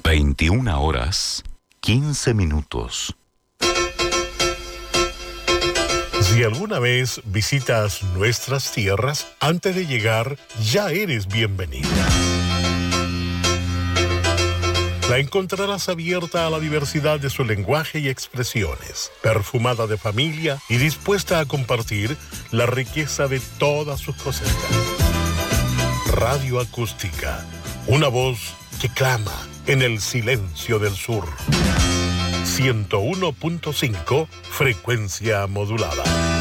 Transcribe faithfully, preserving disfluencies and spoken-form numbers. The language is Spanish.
veintiuna horas, quince minutos. Si alguna vez visitas nuestras tierras, antes de llegar ya eres bienvenida. La encontrarás abierta a la diversidad de su lenguaje y expresiones, perfumada de familia y dispuesta a compartir la riqueza de todas sus cosechas. Radio Acústica, una voz que clama en el silencio del sur. ciento uno punto cinco, frecuencia modulada.